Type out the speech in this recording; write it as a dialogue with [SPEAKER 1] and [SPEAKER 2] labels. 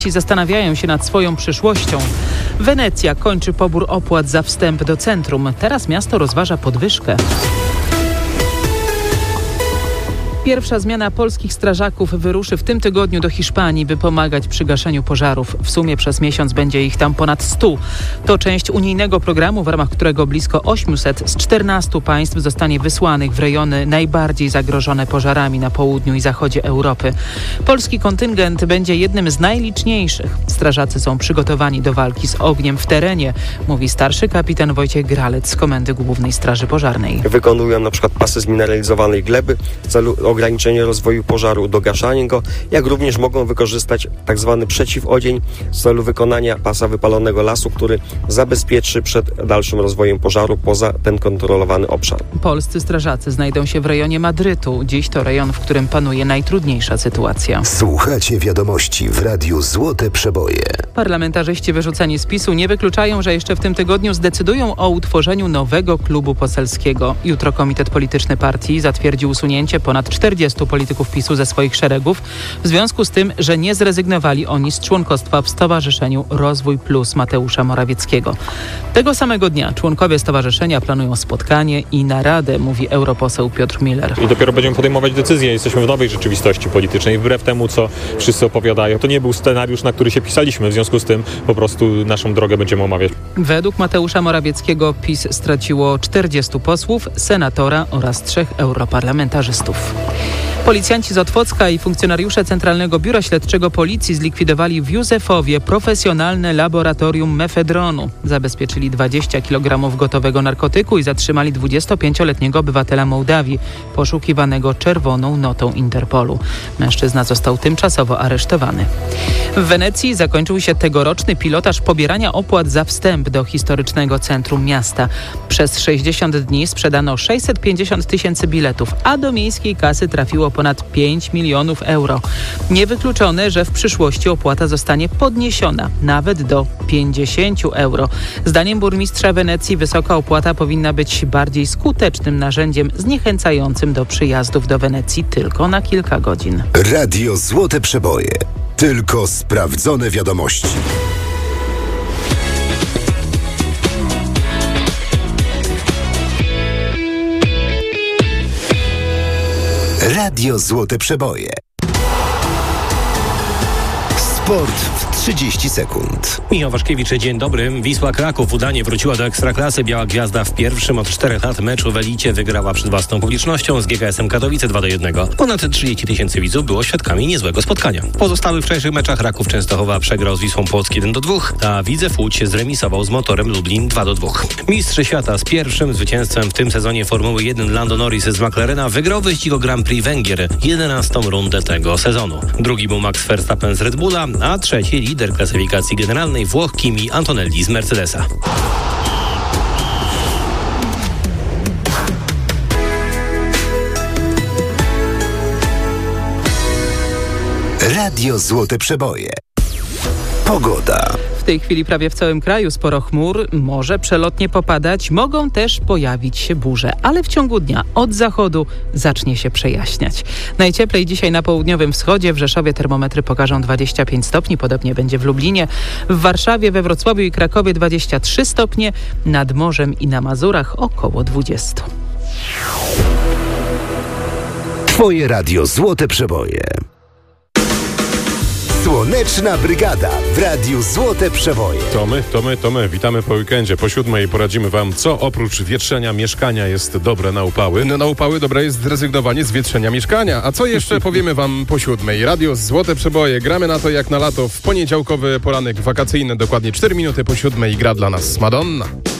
[SPEAKER 1] Zastanawiają się nad swoją przyszłością. Wenecja kończy pobór opłat za wstęp do centrum. Teraz miasto rozważa podwyżkę. Pierwsza zmiana polskich strażaków wyruszy w tym tygodniu do Hiszpanii, by pomagać przy gaszeniu pożarów. W sumie przez miesiąc będzie ich tam ponad 100. To część unijnego programu, w ramach którego blisko 800 z 14 państw zostanie wysłanych w rejony najbardziej zagrożone pożarami na południu i zachodzie Europy. Polski kontyngent będzie jednym z najliczniejszych. Strażacy są przygotowani do walki z ogniem w terenie, mówi starszy kapitan Wojciech Gralec z Komendy Głównej Straży Pożarnej.
[SPEAKER 2] Wykonują na przykład pasy zmineralizowanej gleby w celu ograniczenie rozwoju pożaru, dogaszanie go, jak również mogą wykorzystać tzw. przeciwodzień w celu wykonania pasa wypalonego lasu, który zabezpieczy przed dalszym rozwojem pożaru poza ten kontrolowany obszar.
[SPEAKER 1] Polscy strażacy znajdą się w rejonie Madrytu. Dziś to rejon, w którym panuje najtrudniejsza sytuacja.
[SPEAKER 3] Słuchacie wiadomości w Radiu Złote Przeboje.
[SPEAKER 1] Parlamentarzyści wyrzuceni z PiS-u nie wykluczają, że jeszcze w tym tygodniu zdecydują o utworzeniu nowego klubu poselskiego. Jutro Komitet Polityczny Partii zatwierdził usunięcie ponad 40 polityków PiS-u ze swoich szeregów w związku z tym, że nie zrezygnowali oni z członkostwa w Stowarzyszeniu Rozwój Plus Mateusza Morawieckiego. Tego samego dnia członkowie stowarzyszenia planują spotkanie i naradę, mówi europoseł Piotr Miller.
[SPEAKER 4] I dopiero będziemy podejmować decyzje. Jesteśmy w nowej rzeczywistości politycznej. Wbrew temu, co wszyscy opowiadają, to nie był scenariusz, na który się pisaliśmy. W związku z tym po prostu naszą drogę będziemy omawiać.
[SPEAKER 1] Według Mateusza Morawieckiego PiS straciło 40 posłów, senatora oraz 3 europarlamentarzystów. Policjanci z Otwocka i funkcjonariusze Centralnego Biura Śledczego Policji zlikwidowali w Józefowie profesjonalne laboratorium mefedronu. Zabezpieczyli 20 kg gotowego narkotyku i zatrzymali 25-letniego obywatela Mołdawii, poszukiwanego czerwoną notą Interpolu. Mężczyzna został tymczasowo aresztowany. W Wenecji zakończył się tegoroczny pilotaż pobierania opłat za wstęp do historycznego centrum miasta. Przez 60 dni sprzedano 650 000 biletów, a do miejskiej kasy trafiło ponad 5 milionów euro. Niewykluczone, że w przyszłości opłata zostanie podniesiona nawet do 50 euro. Zdaniem burmistrza Wenecji wysoka opłata powinna być bardziej skutecznym narzędziem zniechęcającym do przyjazdów do Wenecji tylko na kilka godzin.
[SPEAKER 3] Radio Złote Przeboje. Tylko sprawdzone wiadomości. Radio Złote Przeboje. Sport w 30 sekund.
[SPEAKER 5] Michał Waszkiewicz, dzień dobry. Wisła Kraków udanie wróciła do Ekstraklasy. Biała Gwiazda w pierwszym od 4 lat meczu w elicie wygrała przed własną publicznością z GKS-em Katowice 2-1. Ponad 30 000 widzów było świadkami niezłego spotkania. W pozostałych wczorajszych meczach Raków Częstochowa przegrał z Wisłą Płock 1-2, a Widzew Łódź zremisował z Motorem Lublin 2-2. Mistrz świata z pierwszym zwycięstwem w tym sezonie Formuły 1 Lando Norris z McLarena wygrał wyścig o Grand Prix Węgier 11. rundę tego sezonu. Drugi był Max Verstappen z Red Bulla, a trzeci lider klasyfikacji generalnej Włoch Kimi Antonelli z Mercedesa.
[SPEAKER 3] Radio Złote Przeboje. Pogoda.
[SPEAKER 1] W tej chwili prawie w całym kraju sporo chmur, może przelotnie popadać, mogą też pojawić się burze, ale w ciągu dnia od zachodu zacznie się przejaśniać. Najcieplej dzisiaj na południowym wschodzie, w Rzeszowie termometry pokażą 25 stopni, podobnie będzie w Lublinie, w Warszawie, we Wrocławiu i Krakowie 23 stopnie, nad morzem i na Mazurach około 20.
[SPEAKER 3] Twoje Radio Złote Przeboje. Słoneczna Brygada w Radiu Złote Przeboje.
[SPEAKER 6] To my. Witamy po weekendzie. Po 7:00 poradzimy wam, co oprócz wietrzenia mieszkania jest dobre na upały.
[SPEAKER 7] No, na upały dobre jest zrezygnowanie z wietrzenia mieszkania. A co jeszcze powiemy wam po 7:00? Radio Złote Przeboje. Gramy na to jak na lato w poniedziałkowy poranek wakacyjny. Dokładnie 4 minuty po 7:00 gra dla nas Madonna.